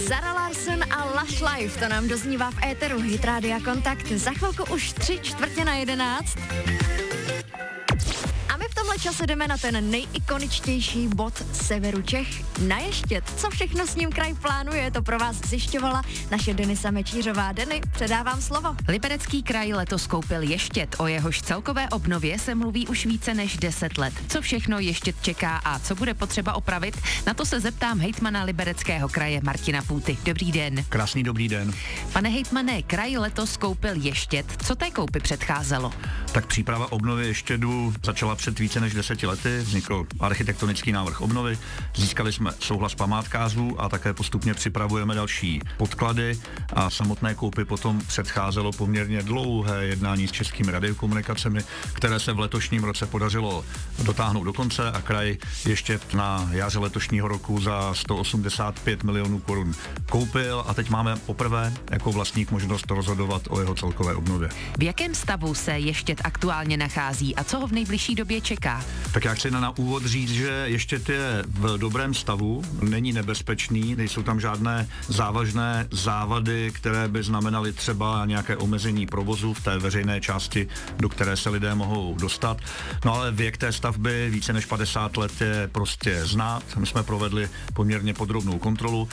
Zara Larsson a Lush Life, to nám doznívá v éteru Hit Rádia Kontakt. Za chvilku už 11:03. A my v tomhle čase jdeme na ten nejikoničtější bod severu Čech, na Ještěd. Co všechno s ním kraj plánuje, to pro vás zjišťovala naše Denisa Mečířová. Deny, předávám slovo. Liberecký kraj letos koupil Ještěd, o jehož celkové obnově se mluví už více než 10 let. Co všechno Ještěd čeká a co bude potřeba opravit, na to se zeptám hejtmana Libereckého kraje Martina Půty. Dobrý den. Krásný dobrý den. Pane hejtmane, kraj letos koupil Ještěd. Co té koupi předcházelo? Tak příprava obnovy Ještědu začala před více než 10 lety, vznikl architektonický návrh obnovy, získali jsme souhlas památkářů a také postupně připravujeme další podklady a samotné koupi potom předcházelo poměrně dlouhé jednání s českými radiokomunikacemi, které se v letošním roce podařilo dotáhnout do konce a kraj ještě na jaře letošního roku za 185 milionů korun koupil a teď máme poprvé jako vlastník možnost rozhodovat o jeho celkové obnově. V jakém stavu se Ještěd aktuálně nachází a co ho v nejbližší době čeká? Tak já chci na úvod říct, že Ještěd je v dobrém stavu, není nebezpečný, nejsou tam žádné závažné závady, které by znamenaly třeba nějaké omezení provozu v té veřejné části, do které se lidé mohou dostat. No ale věk té stavby více než 50 let je prostě znát. My jsme provedli poměrně podrobnou kontrolu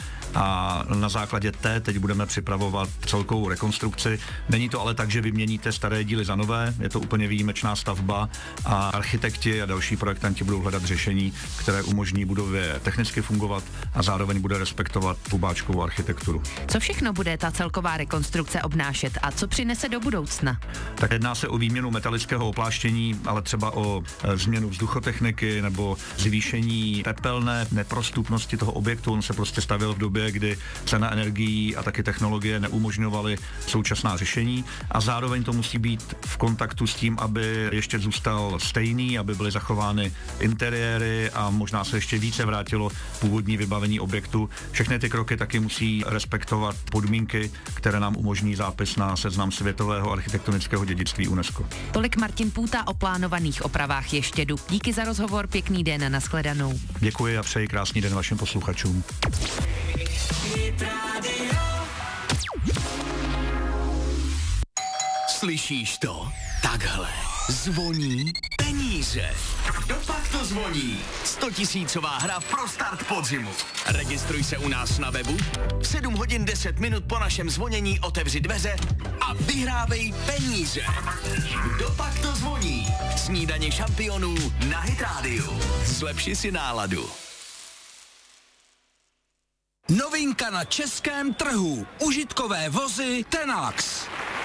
a na základě té teď budeme připravovat celkovou rekonstrukci. Není to ale tak, že vyměníte staré díly za nové, je to úplně výjimečná stavba a architekti a další projektanti budou hledat řešení, které umožní budově technicky fungovat a zároveň bude respektovat pubáčkovou architekturu. Co všechno bude ta celková rekonstrukce obnášet a co přinese do budoucna? Tak jedná se o výměnu metalického opláštění, ale třeba o změnu vzduchotechniky nebo zvýšení tepelné neprostupnosti toho objektu. On se prostě stavěl v době, kdy cena energií a taky technologie neumožňovaly současná řešení a zároveň to musí být v kontaktu s tím, aby ještě zůstal stejný, aby byly zachovány interiéry a možná se ještě více vrátilo původní vybavení objektu. Všechny ty kroky taky musí respektovat podmínky, které nám umožní zápis na seznam světového architektonického dědictví UNESCO. Tolik Martin Půta o plánovaných opravách Ještědu. Díky za rozhovor, pěkný den a nashledanou. Děkuji a přeji krásný den vašim posluchačům. Slyšíš to? Takhle zvoní peníze. Kdopak to zvoní? 100 000 hra pro start podzimu. Registruj se u nás na webu, 7 hodin 10 minut po našem zvonění otevři dveře a vyhrávej peníze. Kdopak to zvoní? Snídaně šampionů na Hit Radio. Zlepši si náladu. Novinka na českém trhu. Užitkové vozy Tenax.